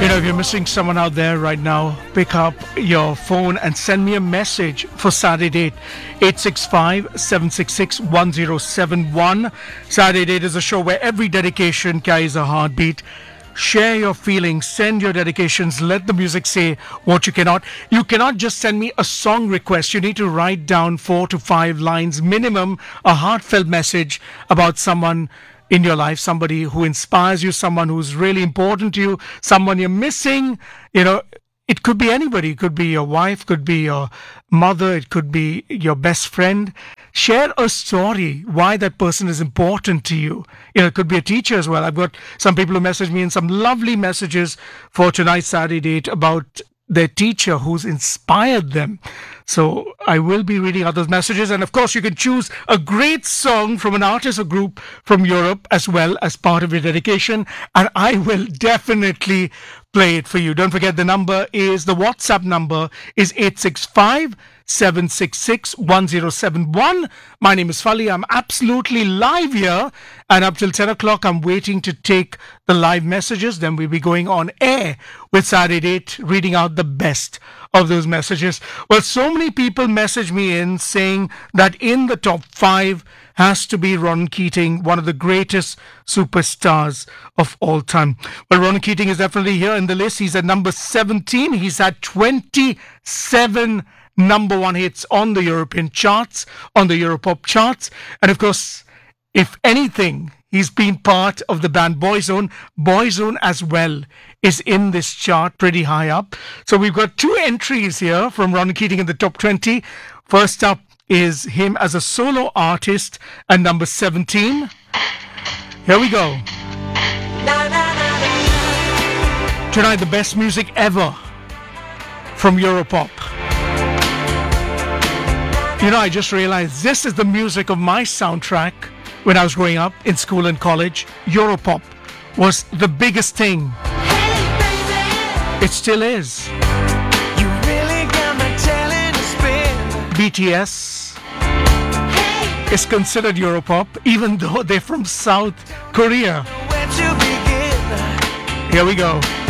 If you're missing someone out there right now, pick up your phone and send me a message for Saturday Date. 865-766-1071. Saturday Date is a show where every dedication carries a heartbeat. Share your feelings, send your dedications, let the music say what you cannot. You cannot just send me a song request. You need to write down 4 to 5 lines minimum, a heartfelt message about someone in your life, somebody who inspires you, someone who's really important to you, someone you're missing. It could be anybody. It could be your wife, could be your mother, it could be your best friend. Share a story why that person is important to you. It could be a teacher as well. I've got some people who message me in some lovely messages for tonight's Saturday Date about their teacher who's inspired them. So I will be reading out those messages. And of course, you can choose a great song from an artist or group from Europe as well as part of your dedication. And I will definitely play it for you. Don't forget the WhatsApp number is 865-766-1071. My name is Fali. I'm absolutely live here. And up till 10 o'clock, I'm waiting to take the live messages. Then we'll be going on air with Saturday Date, reading out the best of those messages. Well, so many people message me in saying that in the top 5 has to be Ronan Keating, one of the greatest superstars of all time. Well, Ronan Keating is definitely here in the list. He's at number 17. He's had 27 number 1 hits on the European charts, on the Europop charts. And of course, if anything, he's been part of the band Boyzone. Boyzone as well is in this chart pretty high up. So we've got 2 entries here from Ronan Keating in the top 20. First up is him as a solo artist at number 17. Here we go. Tonight, the best music ever from Europop. I just realized this is the music of my soundtrack when I was growing up in school and college. Europop was the biggest thing. It still is. You really got my talent to spin. BTS is considered Europop, even though they're from South Korea. Where to begin? Here we go.